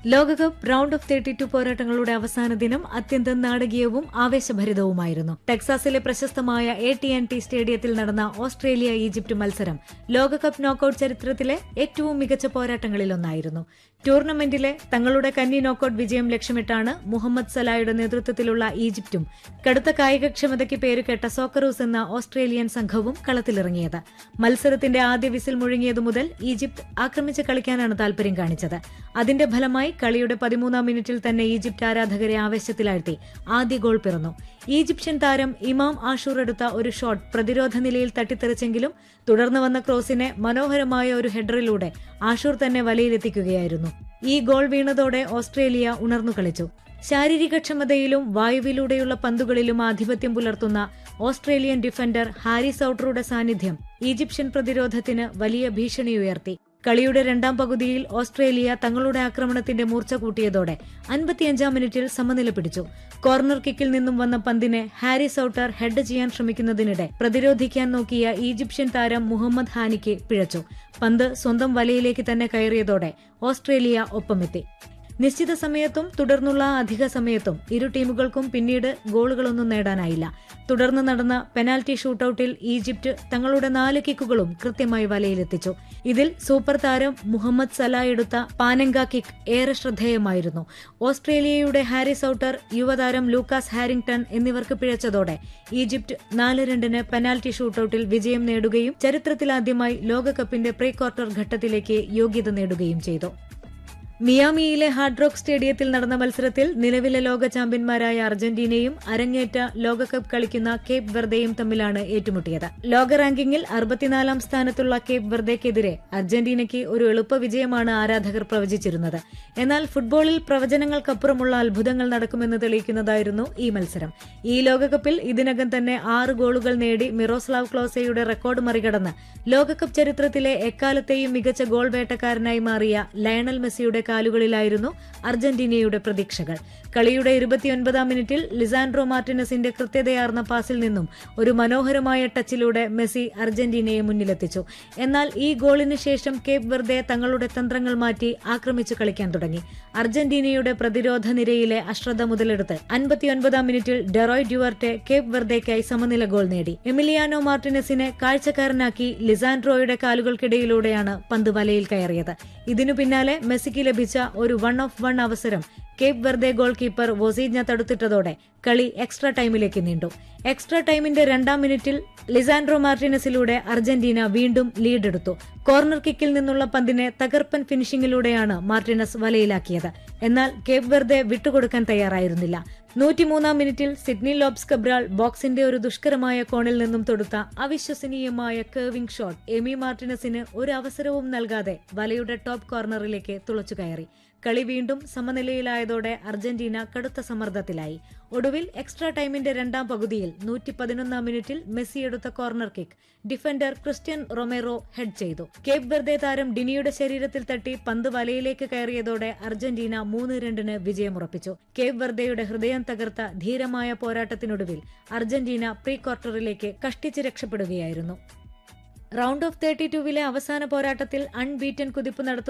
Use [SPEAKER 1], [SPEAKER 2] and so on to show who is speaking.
[SPEAKER 1] ലോകകപ്പ് round off 32 പോരാട്ടങ്ങളുടെ അവസാന ദിനം അത്യന്തം നാടകീയവും ആവേശഭരിതവുമായിരുന്നു. ടെക്സാസിലെ പ്രശസ്തമായ AT&T സ്റ്റേഡിയത്തിൽ നടന്ന ഓസ്ട്രേലിയ ഈജിപ്ത് മത്സരം ലോകകപ്പ് നോക്കൌട്ട് ചരിത്രത്തിലെ ഏറ്റവും മികച്ച പോരാട്ടങ്ങളിലൊന്നായിരുന്നു. ടൂർണമെന്റിലെ തങ്ങളുടെ കന്നി നോക്കൌട്ട് വിജയം ലക്ഷ്യമിട്ടാണ് മുഹമ്മദ് സലായുടെ നേതൃത്വത്തിലുള്ള ഈജിപ്തും കടുത്ത കായികക്ഷമതയ്ക്ക് പേരുകേട്ട സോക്കറൂസ് എന്ന ഓസ്ട്രേലിയൻ സംഘവും കളത്തിലിറങ്ങിയത്. മത്സരത്തിന്റെ ആദ്യ വിസിൽ മുഴങ്ങിയതു മുതൽ ഈജിപ്ത് ആക്രമിച്ച് കളിക്കാനാണ് താൽപര്യം കാണിച്ചത്. അതിന്റെ ഫലമായി കളിയുടെ 13-ാം മിനിറ്റിൽ തന്നെ ഈജിപ്ത് ആരാധകരെ ആവേശത്തിലാഴ്ത്തി ആദ്യ ഗോൾ പിറന്നു. ഈജിപ്ഷ്യൻ താരം ഇമാം ആഷൂർ എടുത്ത ഒരു ഷോട്ട് പ്രതിരോധ നിലയിൽ തട്ടിത്തെറിച്ചെങ്കിലും തുടർന്ന് വന്ന ക്രോസിനെ മനോഹരമായ ഒരു ഹെഡറിലൂടെ ആഷൂർ തന്നെ വലയിലെത്തിക്കുകയായിരുന്നു. ഈ ഗോൾ വീണതോടെ ഓസ്ട്രേലിയ ഉണർന്നു കളിച്ചു. ശാരീരികക്ഷമതയിലും വായുവിലൂടെയുള്ള പന്തുകളിലും ആധിപത്യം പുലർത്തുന്ന ഓസ്ട്രേലിയൻ ഡിഫൻഡർ ഹാരി സൌട്ടറുടെ സാന്നിധ്യം ഈജിപ്ഷ്യൻ പ്രതിരോധത്തിന് വലിയ ഭീഷണിയുയർത്തി. കളിയുടെ രണ്ടാം പകുതിയിൽ ഓസ്ട്രേലിയ തങ്ങളുടെ ആക്രമണത്തിന്റെ മൂർച്ച കൂട്ടിയതോടെ 55-ാം മിനിറ്റിൽ സമനില പിടിച്ചു. കോർണർ കിക്കിൽ നിന്നും വന്ന പന്തിനെ ഹാരി സൌട്ടർ ഹെഡ് ചെയ്യാൻ ശ്രമിക്കുന്നതിനിടെ പ്രതിരോധിക്കാൻ നോക്കിയ ഈജിപ്ഷ്യൻ താരം മുഹമ്മദ് ഹാനിക്ക് പിഴച്ചു. പന്ത് സ്വന്തം വലയിലേക്ക് തന്നെ കയറിയതോടെ ഓസ്ട്രേലിയ ഒപ്പമെത്തി. നിശ്ചിത സമയത്തും തുടർന്നുള്ള അധിക സമയത്തും ഇരു ടീമുകൾക്കും പിന്നീട് ഗോളുകളൊന്നും നേടാനായില്ല. തുടർന്ന് നടന്ന പെനാൽറ്റി ഷൂട്ടൌട്ടിൽ ഈജിപ്ത് തങ്ങളുടെ 4 കിക്കുകളും കൃത്യമായി വലയിലെത്തിച്ചു. ഇതിൽ സൂപ്പർ താരം മുഹമ്മദ് സലാ എടുത്ത പാനങ്ക കിക്ക് ഏറെ ശ്രദ്ധേയമായിരുന്നു. ഓസ്ട്രേലിയയുടെ ഹാരി സൌട്ടർ, യുവതാരം ലൂക്കാസ് ഹാരിങ്ടൺ എന്നിവർക്ക് പിഴച്ചതോടെ ഈജിപ്ത് 4-2 പെനാൽറ്റി ഷൂട്ടൌട്ടിൽ വിജയം നേടുകയും ചരിത്രത്തിലാദ്യമായി ലോകകപ്പിന്റെ പ്രീ ക്വാർട്ടർ ഘട്ടത്തിലേക്ക് യോഗ്യത നേടുകയും ചെയ്തു. മിയാമിയിലെ ഹാർഡ് റോക്ക് സ്റ്റേഡിയത്തിൽ നടന്ന മത്സരത്തിൽ നിലവിലെ ലോക ചാമ്പ്യന്മാരായ അർജന്റീനയും അരങ്ങേറ്റ ലോകകപ്പ് കളിക്കുന്ന കേപ്പ് വെർദെയും തമ്മിലാണ് ഏറ്റുമുട്ടിയത്. ലോക റാങ്കിങ്ങിൽ 64-ാം സ്ഥാനത്തുള്ള കേപ്പ് വെർദെക്കെതിരെ അർജന്റീനയ്ക്ക് ഒരു എളുപ്പ വിജയമാണ് ആരാധകർ പ്രവചിച്ചിരുന്നത്. എന്നാൽ ഫുട്ബോളിൽ പ്രവചനങ്ങൾക്കപ്പുറമുള്ള അത്ഭുതങ്ങൾ നടക്കുമെന്ന് തെളിയിക്കുന്നതായിരുന്നു ഈ മത്സരം. ഈ ലോകകപ്പിൽ ഇതിനകം തന്നെ 6 ഗോളുകൾ നേടി മിറോസ്ലാവ് ക്ലോസയുടെ റെക്കോർഡ് മറികടന്ന് ലോകകപ്പ് ചരിത്രത്തിലെ എക്കാലത്തെയും മികച്ച ഗോൾ വേട്ടക്കാരനായി മാറിയ ലയണൽ മെസ്സിയുടെ കാലുകളിലായിരുന്നു അർജന്റീനയുടെ പ്രതീക്ഷകൾ. കളിയുടെ 29-ാം മിനിറ്റിൽ ലിസാൻഡ്രോ മാർട്ടിനസിന്റെ കൃത്യതയാർന്ന പാസിൽ നിന്നും ഒരു മനോഹരമായ ടച്ചിലൂടെ മെസ്സി അർജന്റീനയെ മുന്നിലെത്തിച്ചു. എന്നാൽ ഈ ഗോളിന് ശേഷം കേപ്പ് വെർദെ തങ്ങളുടെ തന്ത്രങ്ങൾ മാറ്റി ആക്രമിച്ചു കളിക്കാൻ തുടങ്ങി. അർജന്റീനയുടെ പ്രതിരോധ നിരയിലെ അശ്രദ്ധ മുതലെടുത്ത് 59-ാം മിനിറ്റിൽ ഡെറോയ് ഡ്യുവർട്ടെ കേപ്പ് വെർദെക്കായി സമനില ഗോൾ നേടി. എമിലിയാനോ മാർട്ടിനസിനെ കാഴ്ചക്കാരനാക്കി ലിസാൻഡ്രോയുടെ കാലുകൾക്കിടയിലൂടെയാണ് പന്ത് വലയിൽ കയറിയത്. ഇതിനു പിന്നാലെ മെസ്സിക്ക് ലഭിച്ച ഒരു 1-on-1 അവസരം കേപ്പ് വെർദെ ഗോൾ കീപ്പർ വൊസീഞ്ഞ തടുത്തിട്ടതോടെ കളി എക്സ്ട്രാ ടൈമിലേക്ക് നീണ്ടു. എക്സ്ട്രാ ടൈമിന്റെ 2-ാം മിനിറ്റിൽ ലിസാൻഡ്രോ മാർട്ടിനസിലൂടെ അർജന്റീന വീണ്ടും ലീഡെടുത്തു. കോർണർ കിക്കിൽ നിന്നുള്ള പന്തിനെ തകർപ്പൻ ഫിനിഷിംഗിലൂടെയാണ് മാർട്ടിനസ് വലയിലാക്കിയത്. എന്നാൽ കേപ്പ് വെർദെ വിട്ടുകൊടുക്കാൻ തയ്യാറായിരുന്നില്ല. 103-ാം മിനിറ്റിൽ സിഡ്നി ലോബ്സ് കബ്രാൾ ബോക്സിന്റെ ഒരു ദുഷ്കരമായ കോണിൽ നിന്നും തൊടുത്ത അവിശ്വസനീയമായ കർവിംഗ് ഷോട്ട് എമി മാർട്ടിനസിന് ഒരു അവസരവും നൽകാതെ വലയുടെ ടോപ്പ് കോർണറിലേക്ക് തുളച്ചുകയറി. കളി വീണ്ടും സമനിലയിലായതോടെ അർജന്റീന കടുത്ത സമ്മർദ്ദത്തിലായി. ഒടുവിൽ എക്സ്ട്രാ ടൈമിന്റെ 2-ാം പകുതിയിൽ 111-ാം മിനിറ്റിൽ മെസ്സി എടുത്ത corner kick defender Cristian Romero head ചെയ്തു. കേപ്പ് വെർദെ താരം ഡിനിയുടെ ശരീരത്തിൽ തട്ടി പന്ത് വലയിലേക്ക് കയറിയതോടെ അർജന്റീന 3-2 വിജയമുറപ്പിച്ചു. കേപ്പ് വെർദെയുടെ ഹൃദയം തകർത്ത ധീരമായ പോരാട്ടത്തിനൊടുവിൽ അർജന്റീന പ്രീ ക്വാർട്ടറിലേക്ക് കഷ്ടിച്ച് രക്ഷപ്പെടുകയായിരുന്നു. റൌണ്ട് ഓഫ് 32-വിലെ അവസാന പോരാട്ടത്തിൽ അൺബീറ്റൻ കുതിപ്പ് നടത്തുന്ന